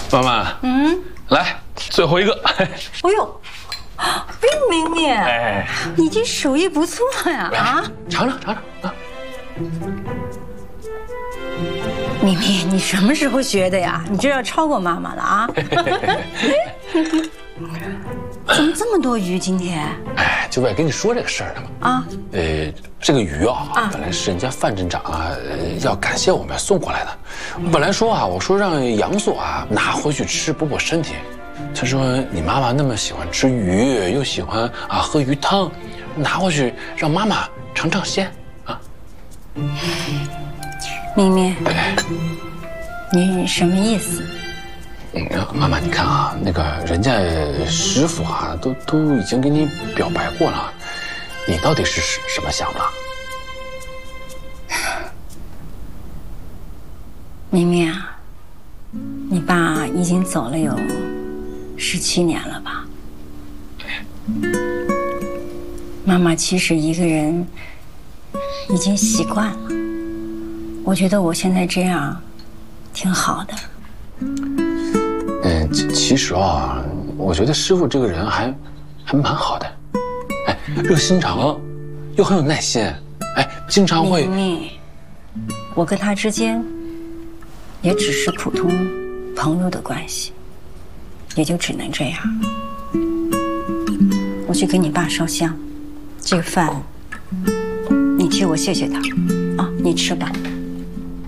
妈妈，来最后一个。 哎呦，明明，哎，你这手艺不错呀！啊， 尝尝啊！ 明明，你什么时候学的呀？你这要超过妈妈了啊！怎么这么多鱼今天？ 哎，就为了跟你说这个事儿呢嘛。啊，这个鱼啊，本来是人家范镇长啊，要感谢我们送过来的。本来说啊，我说让杨所啊拿回去吃补补身体。他说你妈妈那么喜欢吃鱼，又喜欢啊喝鱼汤，拿回去让妈妈尝尝鲜啊。 明明，你什么意思？ 妈妈，你看啊，那个人家师傅啊，都已经给你表白过了，你到底是什么想法？ 明明啊，你爸已经走了有17年了吧？妈妈其实一个人已经习惯了，我觉得我现在这样挺好的。 其实啊，我觉得师傅这个人还蛮好的，哎，热心肠，又很有耐心，哎，经常会。 明明，我跟他之间也只是普通朋友的关系，也就只能这样。我去给你爸烧香，这个饭你替我谢谢他，啊，你吃吧。